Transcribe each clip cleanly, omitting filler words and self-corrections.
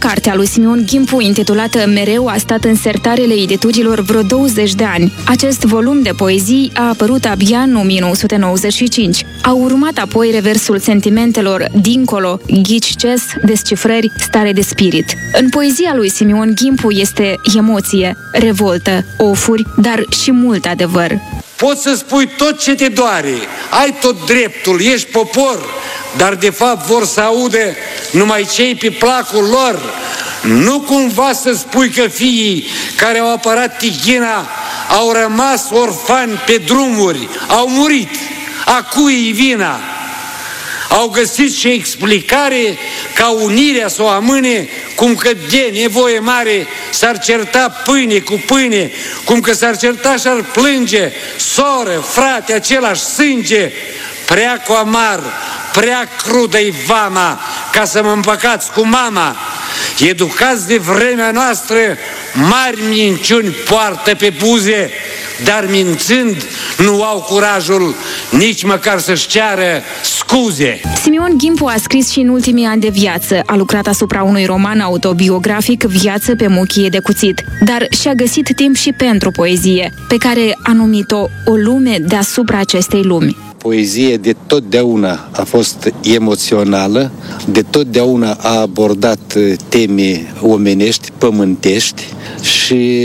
cartea lui Simeon Gimpu, intitulată Mereu, a stat în sertarele editurilor vreo 20 de ani. Acest volum de poezii a apărut abia în 1995. A urmat apoi reversul sentimentelor, Dincolo, Ghici-ces, Descifrări, Stare de spirit. În poezia lui Simeon Gimpu este emoție, revoltă, ofuri, dar și mult adevăr. Poți să spui tot ce te doare, ai tot dreptul, ești popor, dar de fapt vor să aude numai cei pe placul lor. Nu cumva să spui că fiii care au apărat Tighina au rămas orfani pe drumuri, au murit. A cui e vina? Au găsit și explicare ca unirea să o amâne, cum că de nevoie mare s-ar certa pâine cu pâine, cum că s-ar certa și-ar plânge soră, frate, același sânge. Prea cu amar, prea crudă-i vama, ca să mă împăcați cu mama. Educați de vremea noastră, mari minciuni poartă pe buze, dar mințând nu au curajul nici măcar să-și ceară scuze. Simeon Gimpu a scris și în ultimii ani de viață. A lucrat asupra unui roman autobiografic, Viață pe muchie de cuțit, dar și-a găsit timp și pentru poezie, pe care a numit-o o lume deasupra acestei lumi. Poezie de totdeauna a fost emoțională, de totdeauna a abordat teme omenești, pământești și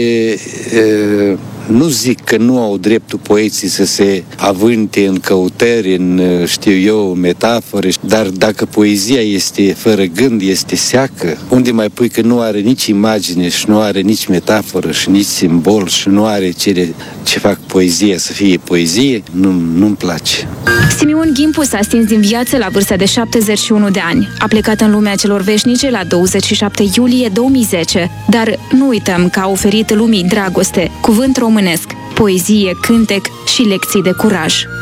nu zic că nu au dreptul poeții să se avânte în căutări, în, știu eu, metafore, dar dacă poezia este fără gând, este seacă, unde mai pui că nu are nici imagine și nu are nici metaforă și nici simbol și nu are cele ce fac poezie să fie poezie, nu-mi place. Simeon Gimpu s-a stins din viață la vârsta de 71 de ani. A plecat în lumea celor veșnice la 27 iulie 2010, dar nu uităm că a oferit lumii dragoste, cuvânt românesc, poezie, cântec și lecții de curaj.